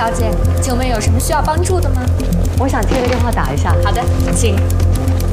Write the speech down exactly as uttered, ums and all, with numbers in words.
小姐，请问有什么需要帮助的吗？ 我想接个电话打一下。 好的，请。